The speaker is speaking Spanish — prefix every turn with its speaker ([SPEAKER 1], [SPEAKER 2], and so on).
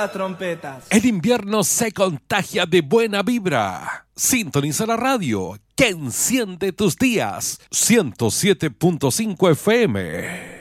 [SPEAKER 1] las trompetas.
[SPEAKER 2] El invierno se contagia de buena vibra. Sintoniza la radio que enciende tus días. 107.5 FM.